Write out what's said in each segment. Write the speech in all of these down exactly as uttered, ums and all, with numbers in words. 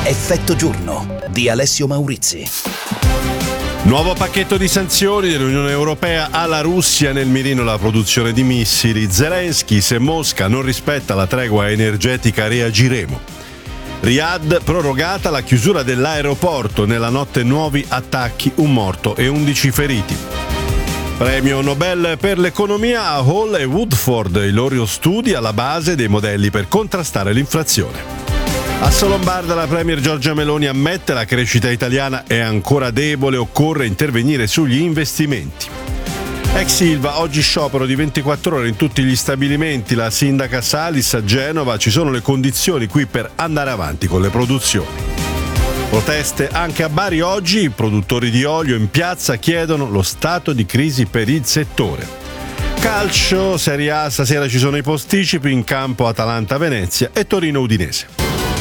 Effetto giorno di Alessio Maurizi. Nuovo pacchetto di sanzioni dell'Unione Europea alla Russia, nel mirino la produzione di missili. Zelensky: se Mosca non rispetta la tregua energetica reagiremo. Riyadh: prorogata la chiusura dell'aeroporto, nella notte nuovi attacchi, un morto e undici feriti. Premio Nobel per l'economia a Hall e Woodford, i loro studi alla base dei modelli per contrastare l'inflazione. Asso Lombarda: la premier Giorgia Meloni ammette la crescita italiana è ancora debole, occorre intervenire sugli investimenti. Ex Ilva: oggi sciopero di ventiquattro ore in tutti gli stabilimenti, la sindaca Salis a Genova: ci sono le condizioni qui per andare avanti con le produzioni. Proteste anche a Bari oggi, i produttori di olio in piazza chiedono lo stato di crisi per il settore. Calcio, Serie A, stasera ci sono i posticipi, in campo Atalanta-Venezia e Torino-Udinese.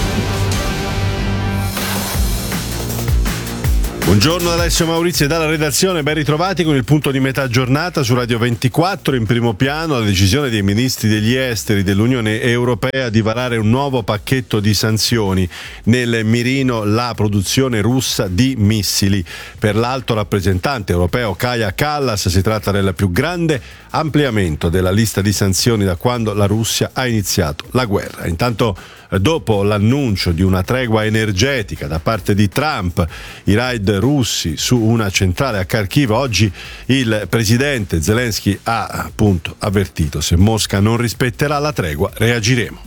Buongiorno Alessio Maurizi dalla redazione, ben ritrovati con il punto di metà giornata su Radio ventiquattro. In primo piano la decisione dei ministri degli esteri dell'Unione Europea di varare un nuovo pacchetto di sanzioni, nel mirino la produzione russa di missili. Per l'alto rappresentante europeo Kaja Kallas si tratta del più grande ampliamento della lista di sanzioni da quando la Russia ha iniziato la guerra. Intanto, dopo l'annuncio di una tregua energetica da parte di Trump, i raid russi su una centrale a Kharkiv, oggi il presidente Zelensky ha appunto avvertito: se Mosca non rispetterà la tregua reagiremo.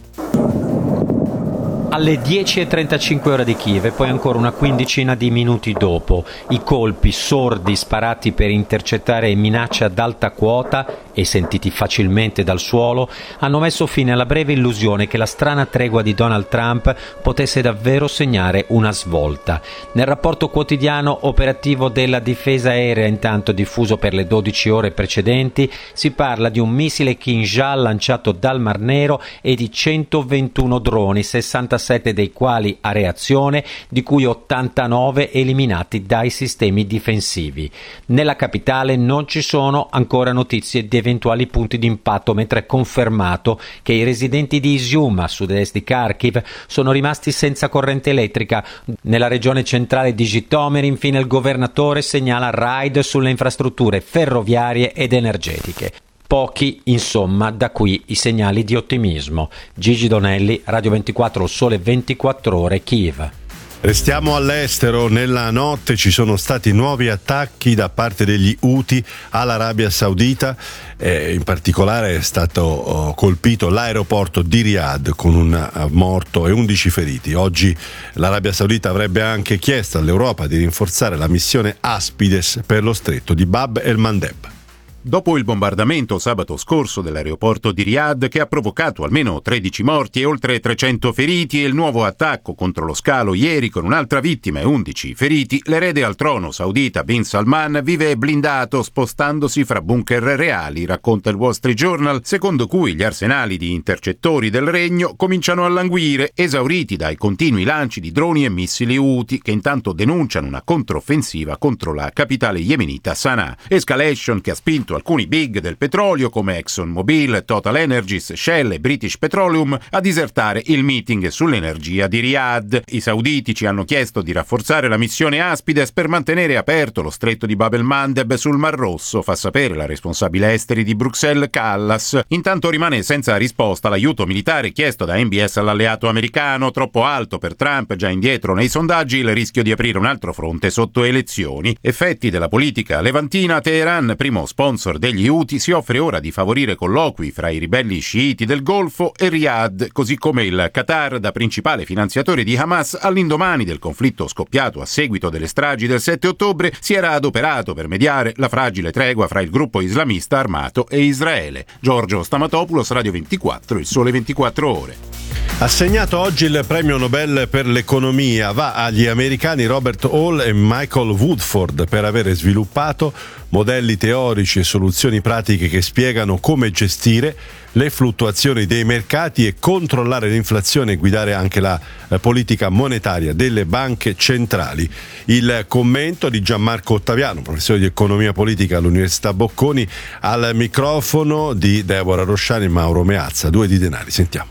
Alle dieci e trentacinque ore di Kiev e poi ancora una quindicina di minuti dopo, i colpi sordi sparati per intercettare minacce ad alta quota e sentiti facilmente dal suolo hanno messo fine alla breve illusione che la strana tregua di Donald Trump potesse davvero segnare una svolta. Nel rapporto quotidiano operativo della difesa aerea, intanto diffuso per le dodici ore precedenti, si parla di un missile Kinjal lanciato dal Mar Nero e di centoventuno droni, sessantasette dei quali a reazione, di cui ottantanove eliminati dai sistemi difensivi. Nella capitale non ci sono ancora notizie di eventuali punti di impatto, mentre è confermato che i residenti di Izium, a sud-est di Kharkiv, sono rimasti senza corrente elettrica. Nella regione centrale di Žytomyr, infine, il governatore segnala raid sulle infrastrutture ferroviarie ed energetiche. Pochi, insomma, da qui i segnali di ottimismo. Gigi Donelli, Radio ventiquattro, Sole ventiquattro Ore, Kiev. Restiamo all'estero. Nella notte ci sono stati nuovi attacchi da parte degli Houthi all'Arabia Saudita, eh, in particolare è stato oh, colpito l'aeroporto di Riyadh con un uh, morto e undici feriti. Oggi l'Arabia Saudita avrebbe anche chiesto all'Europa di rinforzare la missione Aspides per lo stretto di Bab el-Mandeb. Dopo il bombardamento sabato scorso dell'aeroporto di Riyadh, che ha provocato almeno tredici morti e oltre trecento feriti, e il nuovo attacco contro lo scalo ieri con un'altra vittima e undici feriti, l'erede al trono saudita Bin Salman vive blindato spostandosi fra bunker reali, racconta il Wall Street Journal, secondo cui gli arsenali di intercettori del regno cominciano a languire, esauriti dai continui lanci di droni e missili Houthi, che intanto denunciano una controffensiva contro la capitale yemenita Sana'a. Escalation che ha spinto alcuni big del petrolio come ExxonMobil, Total Energies, Shell e British Petroleum a disertare il meeting sull'energia di Riyadh. I sauditi ci hanno chiesto di rafforzare la missione Aspides per mantenere aperto lo stretto di Bab el-Mandeb sul Mar Rosso, fa sapere la responsabile esteri di Bruxelles Callas. Intanto rimane senza risposta l'aiuto militare chiesto da M B S all'alleato americano, troppo alto per Trump, già indietro nei sondaggi, il rischio di aprire un altro fronte sotto elezioni. Effetti della politica levantina. Teheran, primo sponsor degli Houthi, si offre ora di favorire colloqui fra i ribelli sciiti del Golfo e Riyadh, così come il Qatar, da principale finanziatore di Hamas, all'indomani del conflitto scoppiato a seguito delle stragi del sette ottobre, si era adoperato per mediare la fragile tregua fra il gruppo islamista armato e Israele. Giorgio Stamatopoulos, Radio ventiquattro, il Sole ventiquattro Ore. Assegnato oggi il premio Nobel per l'economia va agli americani Robert Hall e Michael Woodford per aver sviluppato modelli teorici e soluzioni pratiche che spiegano come gestire le fluttuazioni dei mercati e controllare l'inflazione e guidare anche la politica monetaria delle banche centrali. Il commento di Gianmarco Ottaviano, professore di economia politica all'Università Bocconi, al microfono di Deborah Rosciani e Mauro Meazza. Due di denari, sentiamo.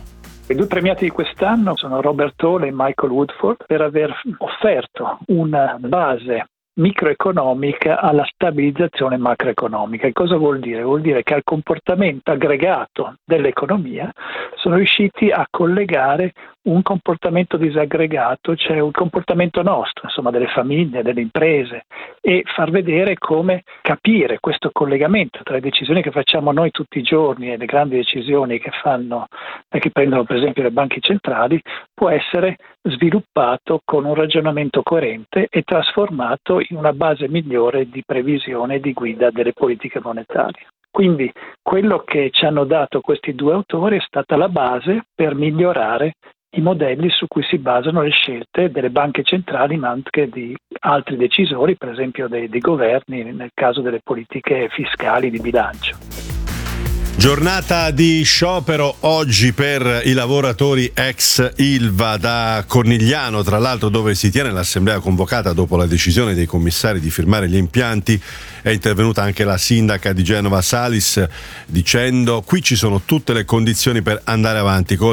I due premiati di quest'anno sono Robert Hall e Michael Woodford per aver offerto una base microeconomica alla stabilizzazione macroeconomica. E cosa vuol dire? Vuol dire che al comportamento aggregato dell'economia sono riusciti a collegare un comportamento disaggregato, cioè un comportamento nostro, insomma delle famiglie, delle imprese, e far vedere come capire questo collegamento tra le decisioni che facciamo noi tutti i giorni e le grandi decisioni che fanno e che prendono per esempio le banche centrali può essere sviluppato con un ragionamento coerente e trasformato in una base migliore di previsione e di guida delle politiche monetarie. Quindi quello che ci hanno dato questi due autori è stata la base per migliorare i modelli su cui si basano le scelte delle banche centrali, ma anche di altri decisori, per esempio dei, dei governi, nel caso delle politiche fiscali di bilancio. Giornata di sciopero oggi per i lavoratori ex Ilva da Cornigliano, tra l'altro dove si tiene l'assemblea convocata dopo la decisione dei commissari di firmare gli impianti. È intervenuta anche la sindaca di Genova Salis dicendo: qui ci sono tutte le condizioni per andare avanti con